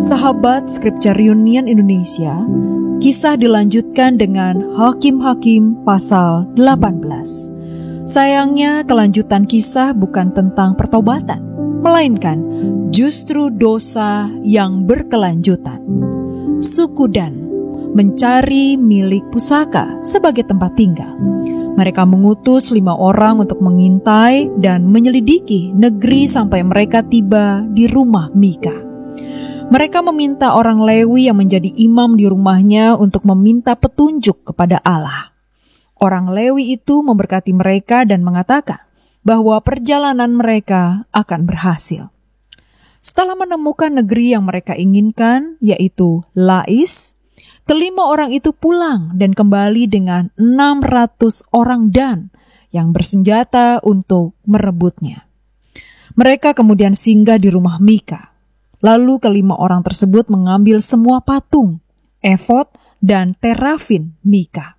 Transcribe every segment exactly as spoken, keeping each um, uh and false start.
Sahabat Scripture Reunion Indonesia, kisah dilanjutkan dengan Hakim-Hakim pasal delapan belas. Sayangnya kelanjutan kisah bukan tentang pertobatan, melainkan justru dosa yang berkelanjutan. Suku Dan mencari milik pusaka sebagai tempat tinggal. Mereka mengutus lima orang untuk mengintai dan menyelidiki negeri sampai mereka tiba di rumah Mika. Mereka meminta orang Lewi yang menjadi imam di rumahnya untuk meminta petunjuk kepada Allah. Orang Lewi itu memberkati mereka dan mengatakan bahwa perjalanan mereka akan berhasil. Setelah menemukan negeri yang mereka inginkan, yaitu Lais, kelima orang itu pulang dan kembali dengan enam ratus orang Dan yang bersenjata untuk merebutnya. Mereka kemudian singgah di rumah Mika. Lalu kelima orang tersebut mengambil semua patung, efod, dan terafin Mika.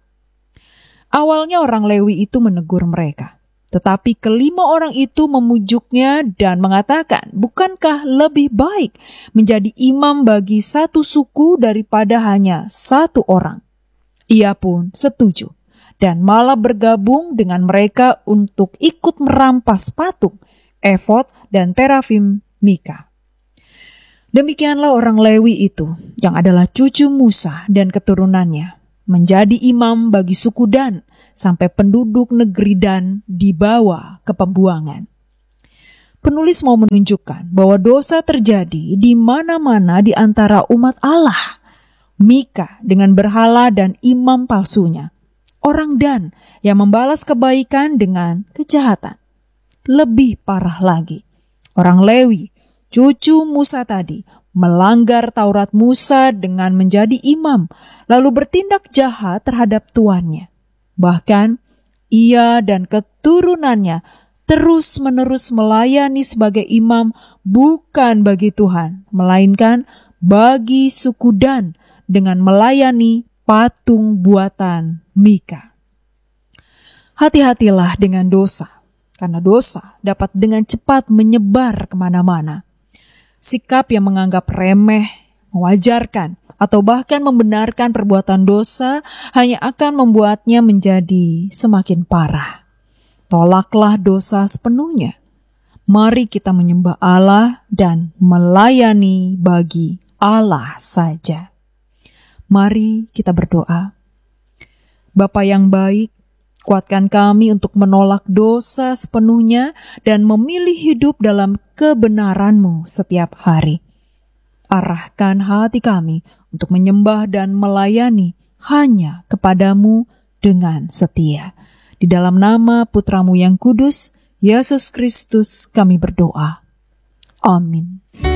Awalnya orang Lewi itu menegur mereka, tetapi kelima orang itu memujuknya dan mengatakan, bukankah lebih baik menjadi imam bagi satu suku daripada hanya satu orang? Ia pun setuju dan malah bergabung dengan mereka untuk ikut merampas patung, efod, dan terafim Mika. Demikianlah orang Lewi itu, yang adalah cucu Musa dan keturunannya, menjadi imam bagi suku Dan sampai penduduk negeri Dan dibawa ke pembuangan. Penulis mau menunjukkan bahwa dosa terjadi di mana-mana di antara umat Allah. Mika dengan berhala dan imam palsunya. Orang Dan yang membalas kebaikan dengan kejahatan. Lebih parah lagi, orang Lewi, cucu Musa tadi, melanggar Taurat Musa dengan menjadi imam, lalu bertindak jahat terhadap tuannya. Bahkan, ia dan keturunannya terus-menerus melayani sebagai imam bukan bagi Tuhan, melainkan bagi suku Dan dengan melayani patung buatan Mika. Hati-hatilah dengan dosa, karena dosa dapat dengan cepat menyebar kemana-mana. Sikap yang menganggap remeh, mewajarkan, atau bahkan membenarkan perbuatan dosa hanya akan membuatnya menjadi semakin parah. Tolaklah dosa sepenuhnya. Mari kita menyembah Allah dan melayani bagi Allah saja. Mari kita berdoa. Bapa yang baik, kuatkan kami untuk menolak dosa sepenuhnya dan memilih hidup dalam kebenaran-Mu setiap hari. Arahkan hati kami untuk menyembah dan melayani hanya kepadamu dengan setia. Di dalam nama Putra-Mu yang kudus, Yesus Kristus, kami berdoa. Amin.